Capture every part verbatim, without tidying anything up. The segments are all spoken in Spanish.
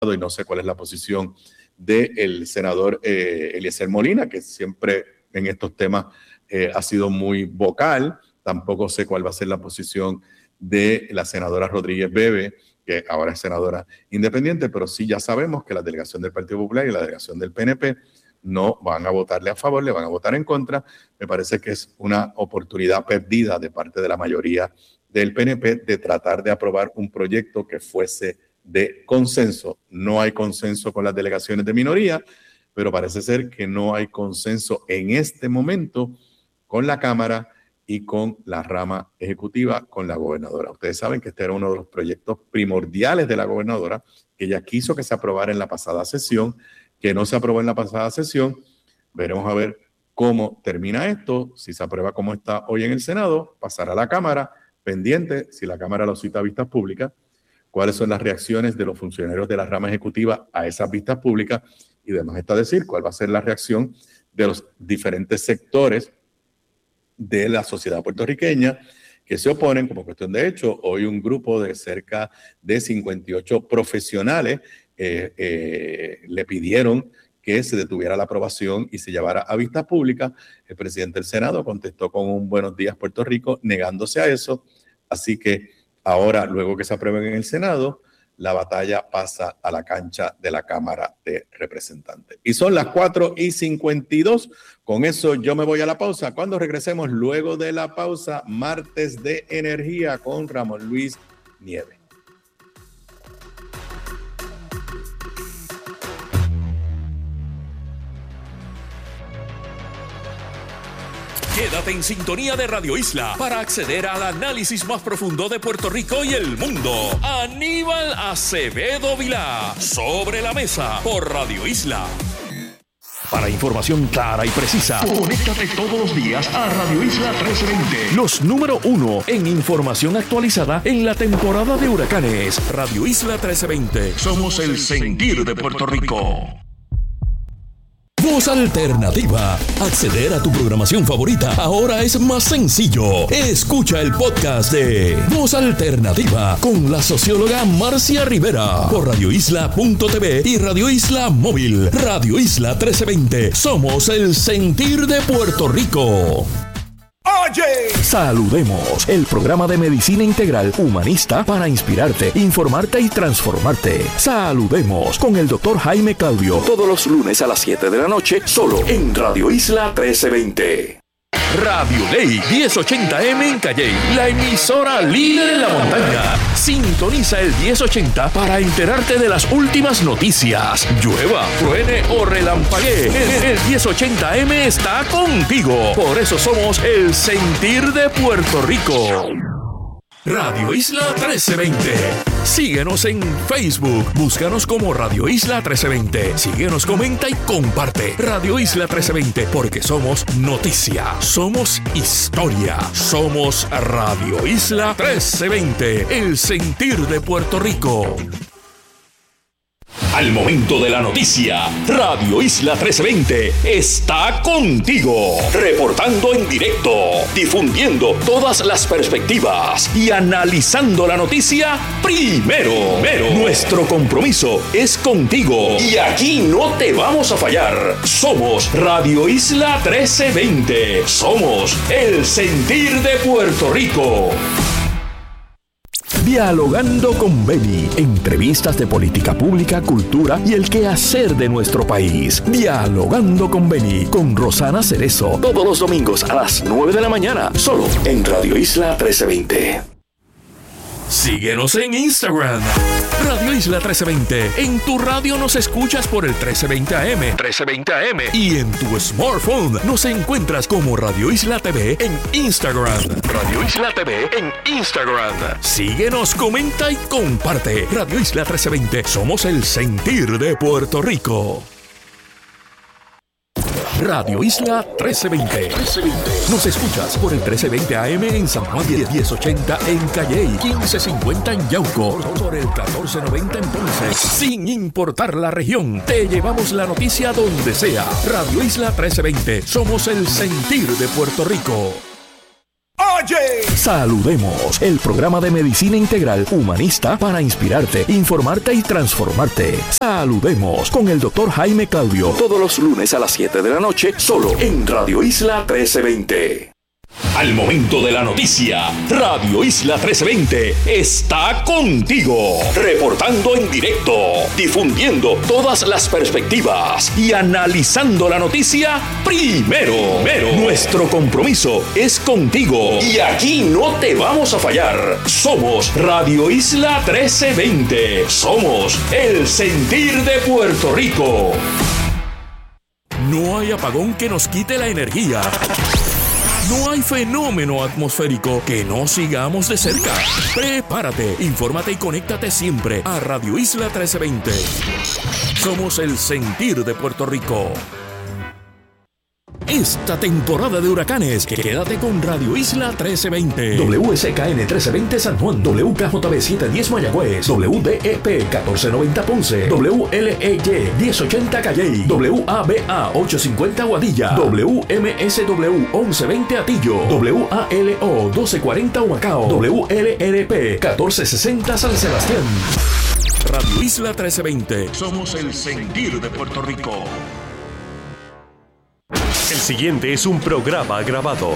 y no sé cuál es la posición del senador eh, Eliezer Molina, que siempre en estos temas eh, ha sido muy vocal. Tampoco sé cuál va a ser la posición de la senadora Rodríguez Bebe, que ahora es senadora independiente, pero sí ya sabemos que la delegación del Partido Popular y la delegación del P N P no van a votarle a favor, le van a votar en contra. Me parece que es una oportunidad perdida de parte de la mayoría del P N P de tratar de aprobar un proyecto que fuese de consenso. No hay consenso con las delegaciones de minoría, pero parece ser que no hay consenso en este momento con la Cámara y con la rama ejecutiva, con la gobernadora. Ustedes saben que este era uno de los proyectos primordiales de la gobernadora, que ella quiso que se aprobara en la pasada sesión, que no se aprobó en la pasada sesión. Veremos a ver cómo termina esto. Si se aprueba como está hoy en el Senado, pasará a la Cámara, pendiente, si la Cámara lo cita a vistas públicas, cuáles son las reacciones de los funcionarios de la rama ejecutiva a esas vistas públicas, y además está decir cuál va a ser la reacción de los diferentes sectores de la sociedad puertorriqueña que se oponen. Como cuestión de hecho, hoy un grupo de cerca de cincuenta y ocho profesionales eh, eh, le pidieron que se detuviera la aprobación y se llevara a vista pública. El presidente del Senado contestó con un buenos días Puerto Rico, negándose a eso. Así que ahora, luego que se aprueben en el Senado, la batalla pasa a la cancha de la Cámara de Representantes. Y son las cuatro y cincuenta y dos. Con eso yo me voy a la pausa. Cuando regresemos luego de la pausa, martes de energía con Ramón Luis Nieves. Quédate en sintonía de Radio Isla para acceder al análisis más profundo de Puerto Rico y el mundo. Aníbal Acevedo Vilá, Sobre la Mesa, por Radio Isla. Para información clara y precisa, conéctate todos los días a Radio Isla trece veinte. Los número uno en información actualizada en la temporada de huracanes. Radio Isla trece veinte. Somos el sentir de Puerto Rico. Voz Alternativa. Acceder a tu programación favorita ahora es más sencillo. Escucha el podcast de Voz Alternativa con la socióloga Marcia Rivera por radio isla punto t v y Radio Isla Móvil. Radio Isla trece veinte. Somos el sentir de Puerto Rico. Oye, saludemos, el programa de medicina integral humanista para inspirarte, informarte y transformarte. Saludemos con el doctor Jaime Claudio, todos los lunes a las siete de la noche, solo en Radio Isla trece veinte. Radio Ley diez ochenta M en Calley, la emisora líder en la montaña. Sintoniza el diez ochenta para enterarte de las últimas noticias. Llueva, truene o relampaguee, el, el diez ochenta M está contigo. Por eso somos el sentir de Puerto Rico. Radio Isla trece veinte. Síguenos en Facebook. Búscanos como Radio Isla trece veinte. Síguenos, comenta y comparte. Radio Isla trece veinte, porque somos noticia, somos historia, somos Radio Isla trece veinte, el sentir de Puerto Rico. Al momento de la noticia, Radio Isla trece veinte está contigo, reportando en directo, difundiendo todas las perspectivas y analizando la noticia primero. primero. Nuestro compromiso es contigo y aquí no te vamos a fallar. Somos Radio Isla trece veinte. Somos el sentir de Puerto Rico. Dialogando con Beni, entrevistas de política pública, cultura y el quehacer de nuestro país. Dialogando con Beni, con Rosana Cerezo, todos los domingos a las nueve de la mañana, solo en Radio Isla trece veinte. Síguenos en Instagram, Radio Isla trece veinte. En tu radio nos escuchas por el trece veinte A M. trece veinte A M. Y en tu smartphone nos encuentras como Radio Isla T V en Instagram. Radio Isla T V en Instagram. Síguenos, comenta y comparte. Radio Isla trece veinte. Somos el sentir de Puerto Rico. Radio Isla trece veinte. Nos escuchas por el trece veinte A M en San Juan, diez ochenta en Calley, quince cincuenta en Yauco, por el catorce noventa en Ponce. Sin importar la región, te llevamos la noticia donde sea. Radio Isla trece veinte. Somos el sentir de Puerto Rico. Valle. Saludemos, el programa de medicina integral humanista para inspirarte, informarte y transformarte. Saludemos con el doctor Jaime Claudio, todos los lunes a las siete de la noche, solo en Radio Isla trece veinte. Al momento de la noticia, Radio Isla trece veinte está contigo, reportando en directo, difundiendo todas las perspectivas y analizando la noticia primero. primero. Nuestro compromiso es contigo y aquí no te vamos a fallar. Somos Radio Isla trece veinte. Somos el sentir de Puerto Rico. No hay apagón que nos quite la energía. No hay fenómeno atmosférico que no sigamos de cerca. Prepárate, infórmate y conéctate siempre a Radio Isla trece veinte. Somos el sentir de Puerto Rico. Esta temporada de huracanes, quédate con Radio Isla trece veinte. W S K N trece veinte San Juan, W K J B setecientos diez Mayagüez, W D E P catorce noventa Ponce, W L E Y diez ochenta Calley, W A B A ochocientos cincuenta Guadilla, W M S W once veinte Atillo, W A L O doce cuarenta Humacao, W L R P catorce sesenta San Sebastián. Radio Isla trece veinte. Somos el sentir de Puerto Rico. El siguiente es un programa grabado.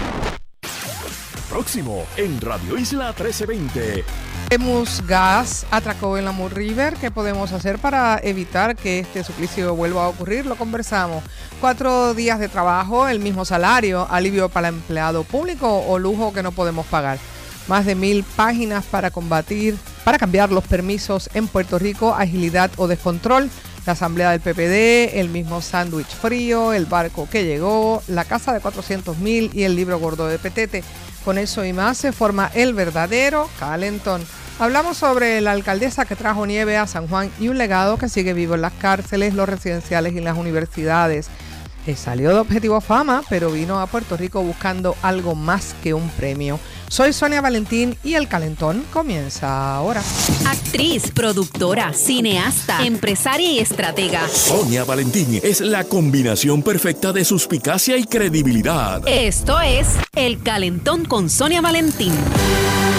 Próximo en Radio Isla trece veinte. Tenemos gas atracó en la Moore River. ¿Qué podemos hacer para evitar que este suplicio vuelva a ocurrir? Lo conversamos. Cuatro días de trabajo, el mismo salario, alivio para el empleado público o lujo que no podemos pagar. Más de mil páginas para combatir, para cambiar los permisos en Puerto Rico, agilidad o descontrol. La asamblea del P P D, el mismo sándwich frío, el barco que llegó, la casa de cuatrocientos mil y el libro gordo de Petete. Con eso y más se forma el verdadero calentón. Hablamos sobre la alcaldesa que trajo nieve a San Juan y un legado que sigue vivo en las cárceles, los residenciales y en las universidades. Eh, salió de Objetivo Fama, pero vino a Puerto Rico buscando algo más que un premio. Soy Sonia Valentín y el calentón comienza ahora. Actriz, productora, cineasta, empresaria y estratega. Sonia Valentín es la combinación perfecta de suspicacia y credibilidad. Esto es El Calentón con Sonia Valentín.